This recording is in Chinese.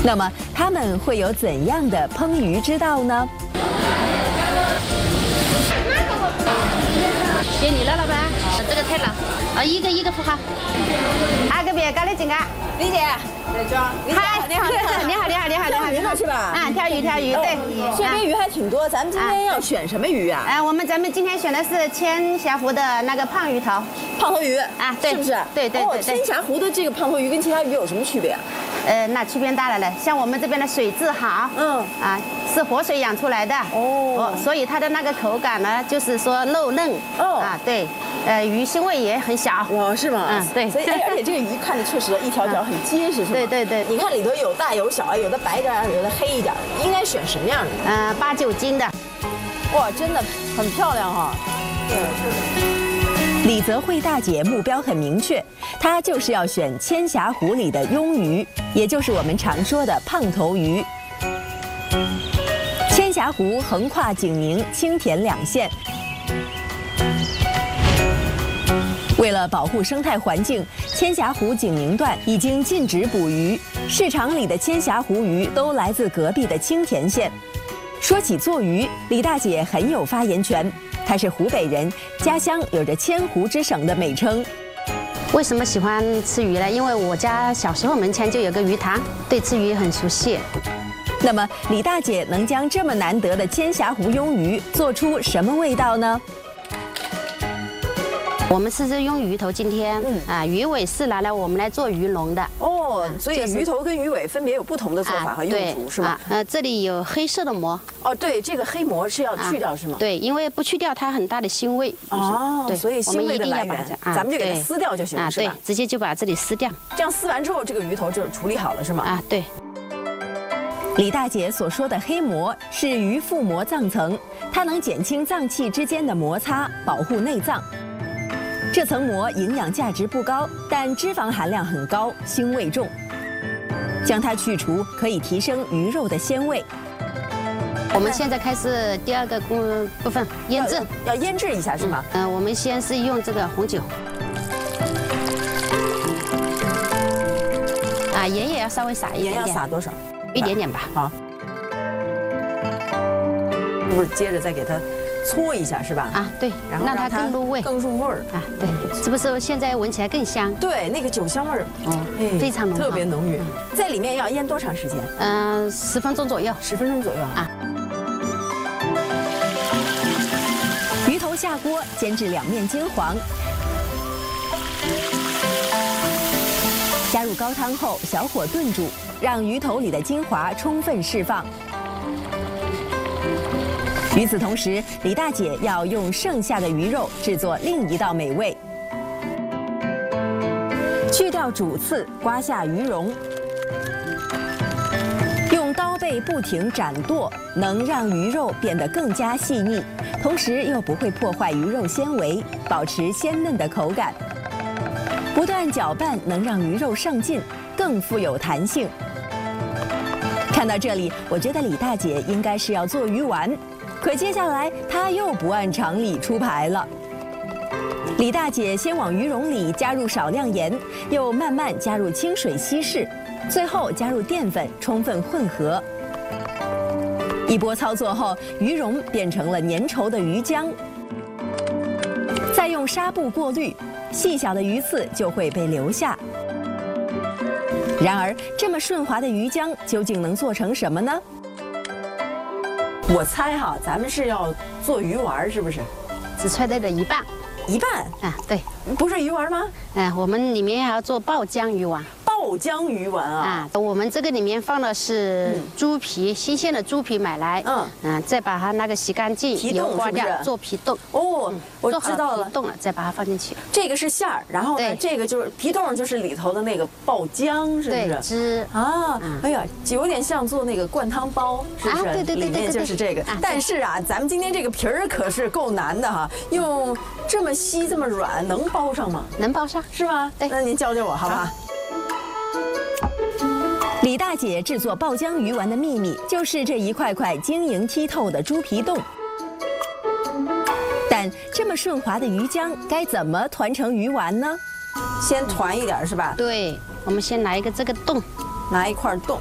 那么他们会有怎样的烹鱼之道呢？ 给你了，老板。这个菜了，一个一个付好。这边搞的这个， 李姐， 嗨，你好，你好，你好，你好， 钓鱼呢是吧？ 钓鱼，对。 这边鱼还挺多，咱们今天要选什么鱼啊？ 咱们今天选的是千霞湖的那个胖鱼头。 胖头鱼对， 是不是？ 对。 千霞湖的这个胖头鱼跟其他鱼有什么区别啊？ 那区别大了嘞。像我们这边的水质好，是活水养出来的所以它的那个口感呢，就是说肉嫩对，鱼腥味也很小。 是吗？ 对。 所以而且这个鱼看着确实一条条很结实，是吗？ 对。 你看里头有大有小，有的白一点，有的黑一点，应该选什么样的 ？8、9斤的。 哇，真的很漂亮哈。对。 李泽慧大姐目标很明确，她就是要选千霞湖里的鳙鱼，也就是我们常说的胖头鱼。千霞湖横跨景宁、青田2县，为了保护生态环境，千霞湖景宁段已经禁止捕鱼，市场里的千霞湖鱼都来自隔壁的青田县。说起做鱼，李大姐很有发言权。她是湖北人，家乡有着千湖之省的美称。 为什么喜欢吃鱼呢？因为我家小时候门前就有个鱼塘，对吃鱼很熟悉。 那么李大姐能将这么难得的千霞湖鳙鱼做出什么味道呢？ 我们是用鱼头，今天鱼尾是拿来我们来做鱼笼的所以鱼头跟鱼尾分别有不同的做法和用途是吗？ 这里有黑色的膜对，这个黑膜是要去掉是吗？ 对，因为不去掉它很大的腥味对，所以腥味的来源咱们就给它撕掉就行了是吧？ 对，直接就把这里撕掉。 这样撕完之后，这个鱼头就处理好了是吗？ 对。 李大姐所说的黑膜是鱼腹膜脏层，它能减轻脏器之间的摩擦，保护内脏。这层膜营养价值不高，但脂肪含量很高，腥味重。将它去除可以提升鱼肉的鲜味。 我们现在开始第2个部分腌制， 要腌制一下是吗？ 我们先是用这个红酒，盐也要稍微撒一点点。 盐要撒多少？ 一点点吧。 好。不是接着再给它搓一下是吧？ 对，然后让它更入味， 更入味儿对，是不是现在闻起来更香？ 对，那个酒香味儿非常浓， 特别浓郁。在里面要腌多长时间 ？10分钟左右。 10分钟左右鱼头下锅煎至2面金黄，加入高汤后小火炖煮，让鱼头里的精华充分释放。与此同时，李大姐要用剩下的鱼肉制作另一道美味。去掉主刺，刮下鱼蓉，用刀背不停斩剁，能让鱼肉变得更加细腻，同时又不会破坏鱼肉纤维，保持鲜嫩的口感。不断搅拌能让鱼肉上劲，更富有弹性。看到这里，我觉得李大姐应该是要做鱼丸。可接下来，她又不按常理出牌了。李大姐先往鱼蓉里加入少量盐，又慢慢加入清水稀释，最后加入淀粉，充分混合。一波操作后，鱼蓉变成了粘稠的鱼浆，再用纱布过滤，细小的鱼刺就会被留下。然而，这么顺滑的鱼浆究竟能做成什么呢？ 我猜咱们是要做鱼丸，是不是？ 只揣对了一半。 一半对， 不是鱼丸吗？ 我们里面还要做爆浆鱼丸。 爆浆鱼丸我们这个里面放的是猪皮，新鲜的猪皮买来，再把它那个洗干净，油刮掉，做皮冻。 我知道了， 冻了再把它放进去。 这个是馅儿，然后呢，这个就是皮冻，就是里头的那个爆浆，是不是？ 对，汁哎呀，有点像做那个灌汤包，是不是？ 对， 里面就是这个。但是咱们今天这个皮儿可是够难的哈，用这么稀这么软，能包上吗？ 能包上， 是吗？ 对， 那您教教我好吧？ 李大姐制作爆浆鱼丸的秘密，就是这一块块晶莹剔透的猪皮冻。但这么顺滑的鱼浆该怎么团成鱼丸呢？ 先团一点是吧？ 对，我们先拿一个这个冻， 拿一块冻，